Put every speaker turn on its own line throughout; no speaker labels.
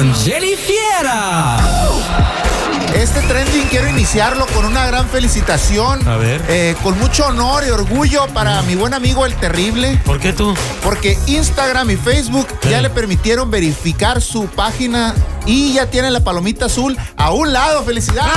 con Jenny Fiera.
Este trending quiero iniciarlo con una gran felicitación.
A ver.
Con mucho honor y orgullo para mi buen amigo El Terrible.
¿Por qué tú?
Porque Instagram y Facebook ya le permitieron verificar su página y ya tiene la palomita azul a un lado. ¡Felicidades,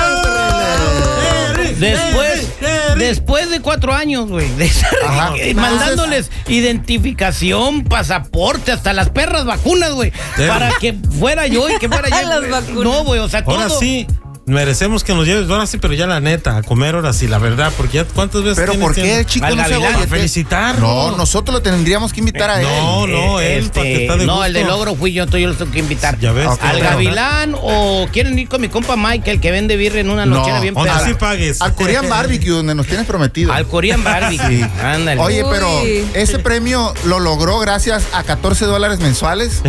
Terrible!
Después de 4 años, güey, de estar mandándoles identificación, pasaporte, hasta las perras vacunas, güey, para que fuera yo y que fuera yo.
Las vacunas.
No, güey, o sea,
Ahora
todo.
sí, merecemos que nos lleves, ahora sí, pero ya la neta, a comer ahora sí, la verdad, porque ya cuántas veces.
Pero ¿por qué el chico no se
va a felicitar?
No, nosotros lo tendríamos que invitar a él.
No, él, para que está de
no,
gusto.
el de logro fui yo, entonces yo los tengo que invitar.
Ya ves.
Okay.
Al Gavilán, o quieren ir con mi compa Mike, el que vende birria en una nochera bien
Donde
perra.
sí pagues.
Al Korean Barbecue, donde nos tienes prometido.
Al Korean Barbecue. Ándale.
Oye, pero
Uy.
ese premio lo logró gracias a $14 mensuales,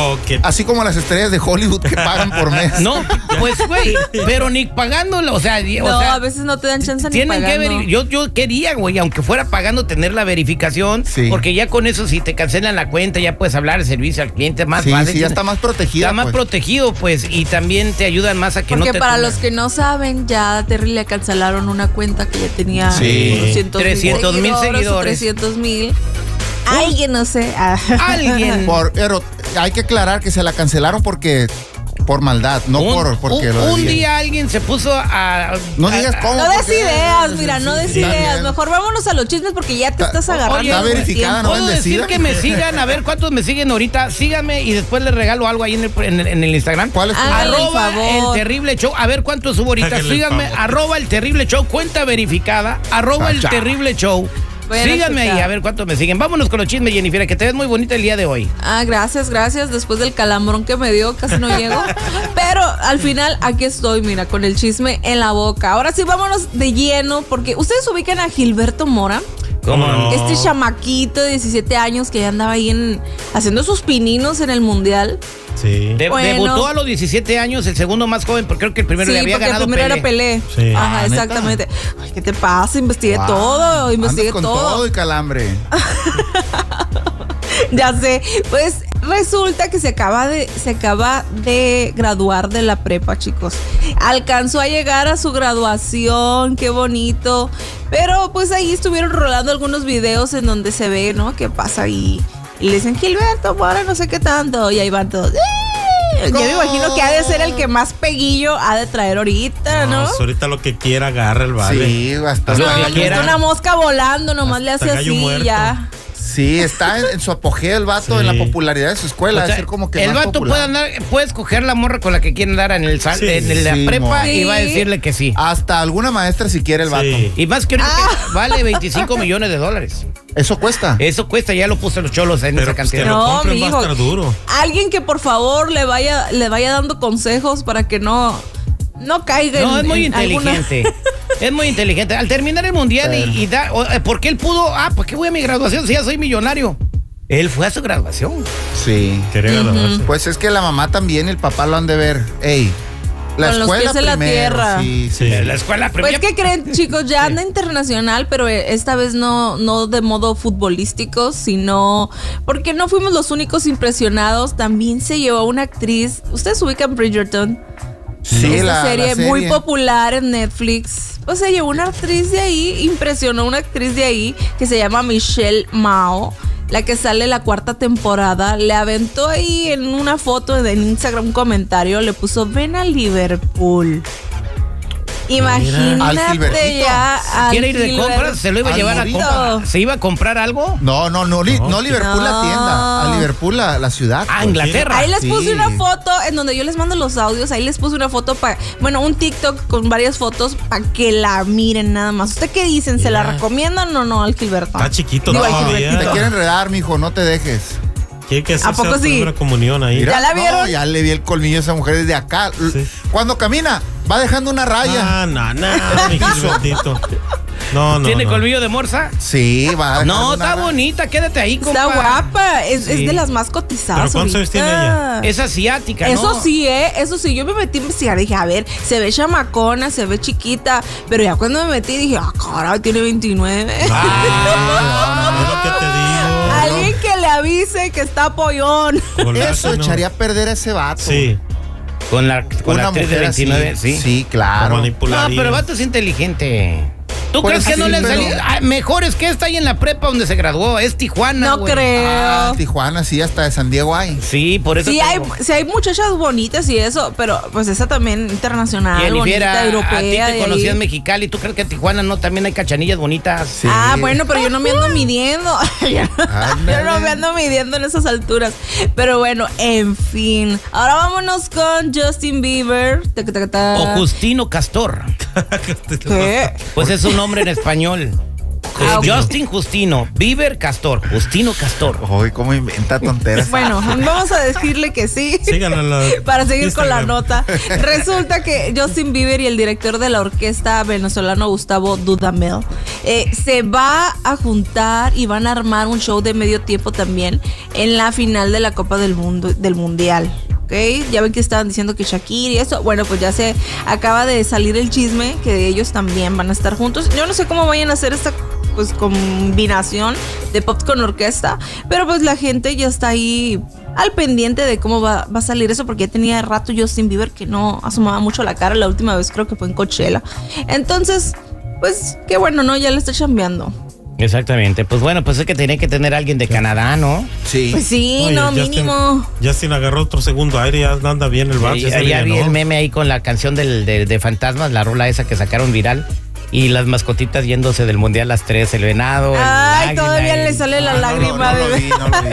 así como las estrellas de Hollywood que pagan por mes.
No, pues, güey, pero ni pagándolo, o sea,
A veces no te dan chance ni
tienen que
pagando.
yo quería, güey, aunque fuera pagando, tener la verificación,
Sí.
porque ya con eso, si te cancelan la cuenta, ya puedes hablar de servicio al cliente más
Sí,
fácil.
sí, ya está más protegida.
Está más
pues.
protegido, pues, y también te ayudan más a que
Porque
no te
para
tumben.
los que no saben, ya a Terry le cancelaron una cuenta que ya tenía
Sí.
300,000 seguidores.
300,000. Alguien, no sé.
Alguien.
Pero hay que aclarar que se la cancelaron porque por maldad, no porque lo
un
decían.
día alguien se puso a...
No digas cómo.
No des
porque-
ideas, mira, no des
Sí,
ideas.
bien.
Mejor vámonos a los chismes porque ya te estás agarrando.
Oye,
está
del
verificada,
tiempo.
¿no?
¿Puedo decir
bendecida.
que me sigan? A ver cuántos me siguen ahorita. Síganme y después les regalo algo ahí en el Instagram.
¿Cuál es tu
Háganle el
Arroba
favor.
El Terrible Show. A ver cuánto subo ahorita.
Háganle el
Síganme,
favor.
arroba El Terrible Show. Cuenta verificada. Arroba El
Chao.
Terrible Show.
Vayan a
Síganme ahí,
checar.
a ver cuántos me siguen. Vámonos con los chismes, Jennifer, que te ves muy bonita el día de hoy.
Gracias. Después del calambrón que me dio, casi no llego. Pero al final aquí estoy, mira, con el chisme en la boca. Ahora sí, vámonos de lleno, porque ustedes ubican a Gilberto Mora.
¿Cómo no?
Este chamaquito de 17 años que ya andaba ahí haciendo sus pininos en el mundial.
Sí.
Bueno.
Debutó a los 17 años, el segundo más joven, porque creo que el primero le
Sí,
había
porque el
ganado
primero era
Pelé.
Pelé.
Sí.
Ajá,
¿neta?
exactamente. Ay, ¿qué te pasa? Investigué
Wow.
todo, investigué
Andas con
todo.
todo y calambre.
Ya sé. Pues resulta que se acaba de graduar de la prepa, chicos. Alcanzó a llegar a su graduación, qué bonito. Pero pues ahí estuvieron rolando algunos videos en donde se ve, ¿no? ¿Qué pasa ahí? Y le dicen, Gilberto, ahora no sé qué tanto. Y ahí van todos. Yo me imagino que ha de ser el que más peguillo ha de traer ahorita, ¿no?
Pues ahorita lo que quiera agarra el vale.
Sí, hasta
Lo que
Está
quiera.
una mosca volando, nomás le hace
Hasta gallo
así
muerto.
ya.
Sí, está en su apogeo el vato,
Sí.
en la popularidad de su escuela.
O sea,
es ser como que
el
más
vato
popular.
puede escoger la morra con la que quiere andar en el
Sí,
en la
sí,
prepa
mo.
y va a
Sí.
decirle que sí.
Hasta alguna maestra si quiere el vato.
Sí.
Y más que ahorita que vale $25 millones.
Eso cuesta.
Eso cuesta, ya lo puse los cholos en
Pero
esa
pues que
cantidad.
lo
No,
compren va a
mijo.
estar duro.
Alguien que por favor le vaya dando consejos para que no caiga
No,
en,
es muy
en alguna-
inteligente. Es muy inteligente. Al terminar el mundial porque él pudo, ¿por qué voy a mi graduación si ya soy millonario? Él fue a su graduación.
Sí.
Quería graduarse.
Pues es que la mamá también y el papá lo han de ver. Ey, la
Con los
escuela
pies en la
primero.
tierra.
Sí,
Sí.
En la escuela
Pues,
primero.
¿qué creen, chicos? Ya anda internacional, pero esta vez no de modo futbolístico, sino porque no fuimos los únicos impresionados. También se llevó una actriz. ¿Ustedes ubican Bridgerton?
Sí,
Esta serie
la
muy popular en Netflix. Pues se llevó una actriz de ahí, impresionó una actriz de ahí que se llama Michelle Mao, la que sale la 4ª temporada. Le aventó ahí en una foto en Instagram un comentario, le puso, ven a Liverpool.
Al
Imagínate
Gilbertito.
ya al
¿Quiere ir de
Gilbert.
compras? ¿Se lo iba a
Al
llevar a
morrito.
comprar? ¿Se iba a comprar algo?
No, Liverpool la
No.
tienda. A Liverpool la ciudad.
Ah,
pues.
Inglaterra.
Ahí les
Sí.
puse una foto en donde yo les mando los audios. Ahí les puse una foto un TikTok con varias fotos para que la miren nada más. ¿Usted qué dicen? ¿Se la recomiendan o no al Gilberto?
Está chiquito
Digo, al
todavía.
Gilbertito.
Te quieren enredar, mijo, no te dejes.
Quiere que
¿A poco sí?
una comunión ahí.
Mira,
¿Ya la vieron?
No, ya le vi el colmillo a esa mujer desde acá.
Sí.
Cuando camina, va dejando una raya.
No, mi Gilbertito. No.
¿Tiene colmillo de morsa?
Sí, va dejando
No,
una
está
raya.
bonita, quédate ahí, compa.
Está guapa, es
Sí.
de las más cotizadas.
¿Pero cuántos años tiene
ahorita.
ella?
Es asiática, ¿no?
Eso sí, yo me metí a investigar, dije, a ver, se ve chamacona, se ve chiquita, pero ya cuando me metí dije, caray, tiene 29.
Es lo que te digo.
Alguien que le avise que está pollón.
Golazo,
Eso
¿no?
echaría a perder a ese vato.
Sí.
Con la actriz de 29,
así,
sí.
Sí, claro.
No, pero el vato es inteligente. ¿Tú
Pues
crees que
sí,
no le han
pero-
salido? Mejor es que está ahí en la prepa donde se graduó. Es Tijuana,
No
güey.
creo.
Ah, Tijuana, sí, hasta de San Diego hay.
Sí, por eso
Sí
tengo-
hay muchachas bonitas y eso, pero pues esa también internacional,
Jennifer,
bonita,
a
europea.
ti
de
te
ahí.
conocí en Mexicali. ¿Tú crees que en Tijuana no también hay cachanillas bonitas?
Sí.
Ah, bueno, pero yo no me ando midiendo. yo
Ándale.
no me ando midiendo en esas alturas. Pero bueno, en fin. Ahora vámonos con Justin Bieber.
O Justino Castor.
¿Qué?
Pues es un nombre en español.
Ah, ok.
Justin Justino, Bieber Castor, Justino Castor.
Uy, cómo inventa tonteras.
Bueno, vamos a decirle que sí.
Síganlo en la
Para seguir con la
Instagram.
nota. Resulta que Justin Bieber y el director de la orquesta venezolano Gustavo Dudamel se va a juntar y van a armar un show de medio tiempo también en la final de la Copa del Mundo, del Mundial. ¿Ok? Ya ven que estaban diciendo que Shakira y eso. Bueno, pues ya se acaba de salir el chisme que ellos también van a estar juntos. Yo no sé cómo vayan a hacer esta pues combinación de pop con orquesta, pero pues la gente ya está ahí al pendiente de cómo va a salir eso, porque ya tenía rato Justin Bieber que no asomaba mucho la cara. La última vez creo que fue en Coachella. Entonces, pues qué bueno, ¿no? Ya le está chambeando.
Exactamente. Pues bueno, pues es que tiene que tener alguien de Canadá, ¿no?
Sí.
Pues sí,
Oye,
no,
Justin-
mínimo.
Justin agarró otro segundo aire, ya anda bien el vato.
Ya vi el meme ahí con la canción de Fantasmas, la rola esa que sacaron viral. Y las mascotitas yéndose del mundial las tres, el venado. el
Ay,
águila,
todavía
el-
le sale la lágrima
no lo
de...
vi, no lo vi.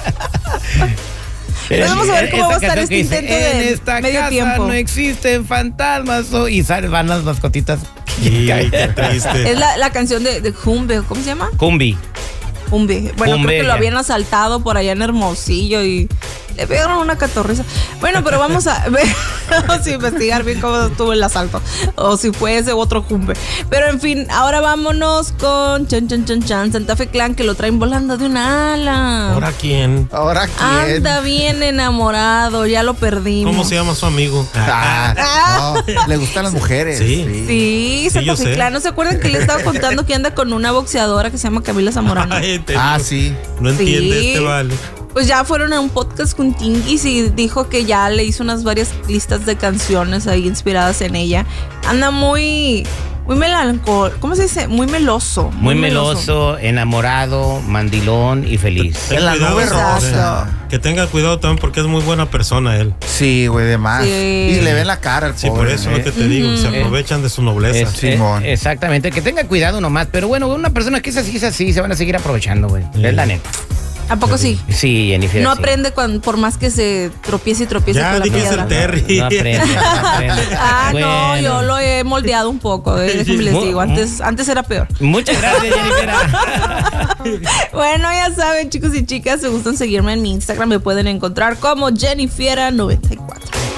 Pues vamos a ver cómo va a
Esa
estar
canción
este
que dice,
intento de
en esta
medio
casa
tiempo.
no existen fantasmas. Y van las mascotitas.
Sí, qué triste.
Es la canción de Jumbe, ¿cómo se llama?
Cumbi.
Jumbe. Bueno,
Jumbe,
creo que lo
ya.
habían asaltado por allá en Hermosillo y le pegaron una catorriza. Bueno, pero vamos a ver, vamos a investigar bien cómo estuvo el asalto. O si fue ese otro Jumbe. Pero en fin, ahora vámonos con Santa Fe Clan, que lo traen volando de una ala.
¿Ahora quién?
¿Ahora quién?
Anda bien enamorado, ya lo perdimos.
¿Cómo se llama su amigo?
No, le gustan las mujeres.
Sí.
Sí, Santa
yo
Fe
sé.
Clan. ¿No se acuerdan que le estaba contando que anda con una boxeadora que se llama Camila Zamorano?
Ay, te
Ah,
digo,
sí.
No entiende
Sí.
este vale.
Pues ya fueron a un podcast con Tinguis y dijo que ya le hizo unas varias listas de canciones ahí inspiradas en ella. Anda muy melancólico, ¿cómo se dice? Muy meloso.
Muy meloso, enamorado, mandilón y feliz.
En la nube
Exacto.
rosa.
Que tenga cuidado también porque es muy buena persona él.
Sí, güey, de más.
Sí.
Y le ven la cara al
Sí, por
pobre,
eso es lo que te digo. Se aprovechan de su nobleza.
Simón.
Exactamente, que tenga cuidado nomás. Pero bueno, una persona que es así, se van a seguir aprovechando, güey. Es la neta.
¿A poco sí?
Sí, Jennifer.
No
sí.
aprende por más que se tropiece y tropiece
Ya
con la
dijiste
piedra.
el Terry.
No aprende, no aprende.
Ah, no,
Bueno.
yo lo he moldeado un poco, déjenme les
Mu-
digo. Antes era peor.
Muchas gracias, Jennifer.
Bueno, ya saben, chicos y chicas, si gustan seguirme en mi Instagram, me pueden encontrar como Jennifiera94.